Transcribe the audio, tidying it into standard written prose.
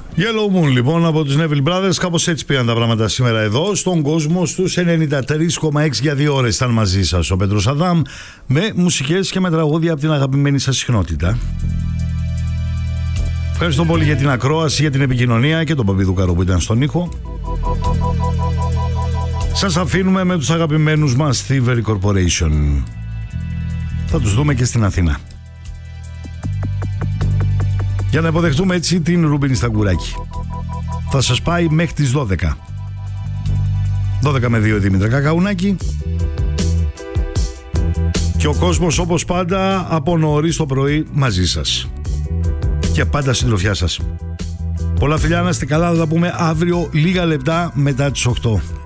Yellow Moon λοιπόν από τους Neville Brothers. Κάπως έτσι πήγαν τα πράγματα σήμερα εδώ στον κόσμο. Στους 93,6 για 2 ώρες ήταν μαζί σας ο Πέτρος Αδάμ, με μουσικές και με τραγούδια από την αγαπημένη σας συχνότητα. Ευχαριστώ πολύ για την ακρόαση, για την επικοινωνία και τον Παπιδούκαρο που ήταν στον ήχο. Σας αφήνουμε με τους αγαπημένους μας Thievery Corporation. Θα τους δούμε και στην Αθήνα, για να υποδεχτούμε έτσι την Ρούμπινη Σταγκουράκη. Θα σας πάει μέχρι τις 12. 12 με 2 Δήμητρα Κακαουνάκη. Και ο κόσμος όπως πάντα από νωρίς το πρωί μαζί σας. Και πάντα συντροφιά σας. Πολλά φιλιά, να είστε καλά, θα τα πούμε αύριο λίγα λεπτά μετά τις 8.